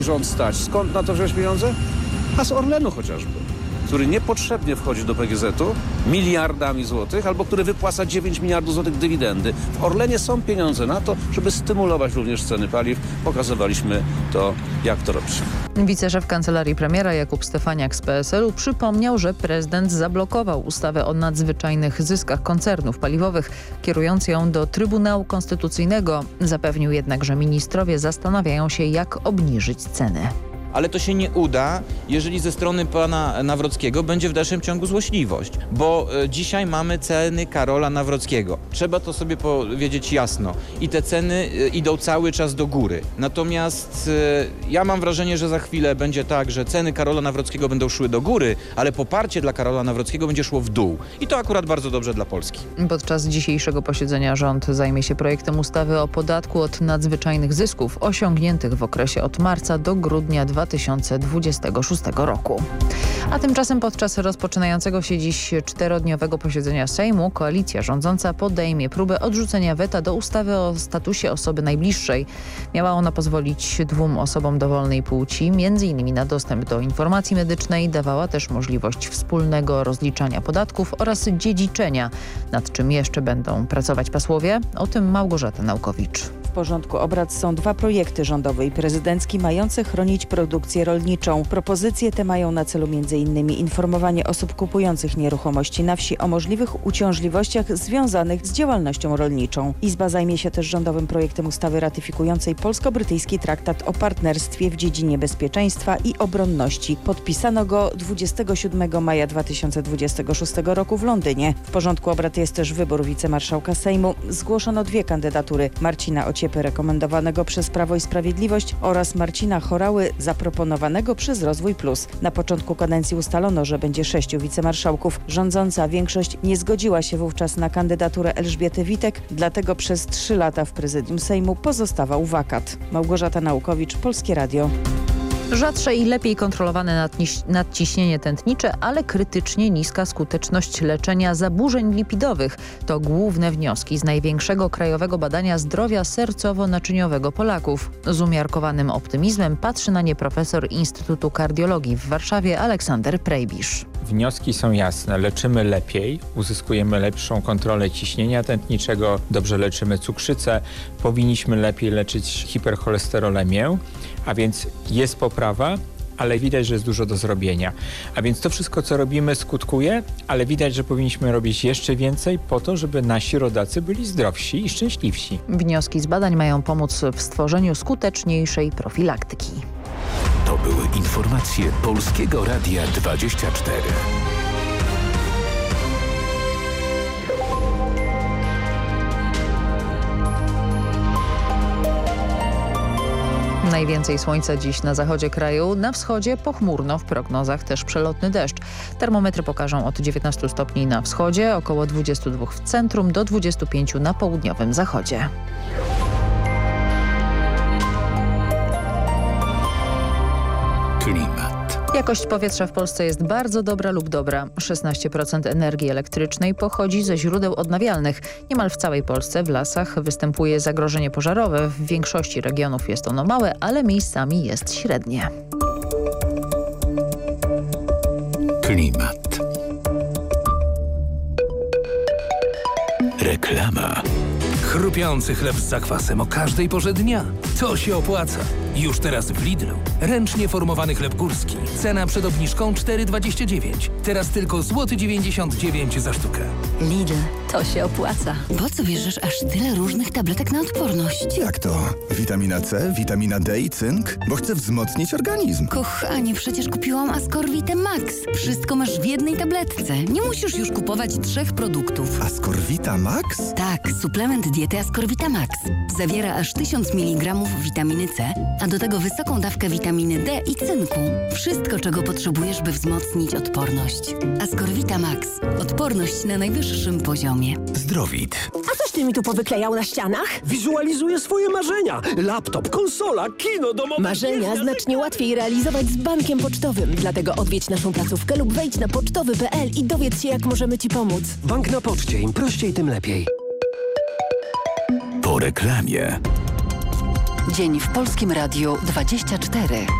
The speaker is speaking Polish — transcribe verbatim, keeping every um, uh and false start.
rząd stać. Skąd na to wziąć pieniądze? A z Orlenu chociażby, który niepotrzebnie wchodzi do P G Z u miliardami złotych, albo który wypłaca dziewięć miliardów złotych dywidendy. W Orlenie są pieniądze na to, żeby stymulować również ceny paliw. Pokazywaliśmy to, jak to robić. Wiceszef Kancelarii Premiera Jakub Stefaniak z P S L u przypomniał, że prezydent zablokował ustawę o nadzwyczajnych zyskach koncernów paliwowych, kierując ją do Trybunału Konstytucyjnego. Zapewnił jednak, że ministrowie zastanawiają się, jak obniżyć ceny. Ale to się nie uda, jeżeli ze strony pana Nawrockiego będzie w dalszym ciągu złośliwość, bo e, dzisiaj mamy ceny Karola Nawrockiego. Trzeba to sobie powiedzieć jasno i te ceny e, idą cały czas do góry. Natomiast e, ja mam wrażenie, że za chwilę będzie tak, że ceny Karola Nawrockiego będą szły do góry, ale poparcie dla Karola Nawrockiego będzie szło w dół. I to akurat bardzo dobrze dla Polski. Podczas dzisiejszego posiedzenia rząd zajmie się projektem ustawy o podatku od nadzwyczajnych zysków osiągniętych w okresie od marca do grudnia dwa tysiące dwudziestego szóstego roku. A tymczasem podczas rozpoczynającego się dziś czterodniowego posiedzenia Sejmu koalicja rządząca podejmie próbę odrzucenia weta do ustawy o statusie osoby najbliższej. Miała ona pozwolić dwóm osobom dowolnej płci między innymi na dostęp do informacji medycznej, dawała też możliwość wspólnego rozliczania podatków oraz dziedziczenia. Nad czym jeszcze będą pracować posłowie? O tym Małgorzata Naukowicz. W porządku obrad są dwa projekty rządowy i prezydencki mające chronić produkcję rolniczą. Propozycje te mają na celu między innymi informowanie osób kupujących nieruchomości na wsi o możliwych uciążliwościach związanych z działalnością rolniczą. Izba zajmie się też rządowym projektem ustawy ratyfikującej polsko-brytyjski traktat o partnerstwie w dziedzinie bezpieczeństwa i obronności. Podpisano go dwudziestego siódmego maja dwa tysiące dwudziestego szóstego roku w Londynie. W porządku obrad jest też wybór wicemarszałka Sejmu. Zgłoszono dwie kandydatury: Marcina Ociepy rekomendowanego przez Prawo i Sprawiedliwość oraz Marcina Chorały zaproponowanego przez Rozwój Plus. Na początku kadencji ustalono, że będzie sześciu wicemarszałków. Rządząca większość nie zgodziła się wówczas na kandydaturę Elżbiety Witek, dlatego przez trzy lata w prezydium Sejmu pozostawał wakat. Małgorzata Naukowicz, Polskie Radio. Rzadsze i lepiej kontrolowane nadciśnienie tętnicze, ale krytycznie niska skuteczność leczenia zaburzeń lipidowych. To główne wnioski z największego krajowego badania zdrowia sercowo-naczyniowego Polaków. Z umiarkowanym optymizmem patrzy na nie profesor Instytutu Kardiologii w Warszawie Aleksander Prejbisz. Wnioski są jasne. Leczymy lepiej, uzyskujemy lepszą kontrolę ciśnienia tętniczego, dobrze leczymy cukrzycę, powinniśmy lepiej leczyć hipercholesterolemię, a więc jest poprawa, ale widać, że jest dużo do zrobienia. A więc to wszystko, co robimy, skutkuje, ale widać, że powinniśmy robić jeszcze więcej po to, żeby nasi rodacy byli zdrowsi i szczęśliwsi. Wnioski z badań mają pomóc w stworzeniu skuteczniejszej profilaktyki. To były informacje Polskiego Radia dwadzieścia cztery. Najwięcej słońca dziś na zachodzie kraju, na wschodzie pochmurno, w prognozach też przelotny deszcz. Termometry pokażą od dziewiętnastu stopni na wschodzie, około dwudziestu dwóch w centrum, do dwudziestu pięciu na południowym zachodzie. Klimat. Jakość powietrza w Polsce jest bardzo dobra lub dobra. szesnaście procent energii elektrycznej pochodzi ze źródeł odnawialnych. Niemal w całej Polsce w lasach występuje zagrożenie pożarowe. W większości regionów jest ono małe, ale miejscami jest średnie. Klimat. Reklama. Chrupiący chleb z zakwasem o każdej porze dnia. To się opłaca. Już teraz w Lidlu. Ręcznie formowany chleb górski. Cena przed obniżką cztery dwadzieścia dziewięć. Teraz tylko złoty dziewięćdziesiąt dziewięć za sztukę. Lidl, to się opłaca. Po co bierzesz aż tyle różnych tabletek na odporność? Jak to? Witamina C, witamina D i cynk? Bo chcę wzmocnić organizm. Kochanie, przecież kupiłam Ascorvite Max. Wszystko masz w jednej tabletce. Nie musisz już kupować trzech produktów. Ascorvita Max? Tak, suplement diety Ascorvita Max. Zawiera aż tysiąc miligramów witaminy C, a do tego wysoką dawkę witaminy D i cynku. Wszystko, czego potrzebujesz, by wzmocnić odporność. Ascorvita Max. Odporność na najwyższym poziomie. Zdrowit. A coś ty mi tu powyklejał na ścianach? Wizualizuję swoje marzenia. Laptop, konsola, kino domowe. Marzenia znacznie łatwiej realizować z bankiem pocztowym. Dlatego odwiedź naszą placówkę lub wejdź na pocztowy kropka p l i dowiedz się, jak możemy ci pomóc. Bank na poczcie. Im prościej, tym lepiej. Po reklamie. Dzień w Polskim Radiu dwadzieścia cztery.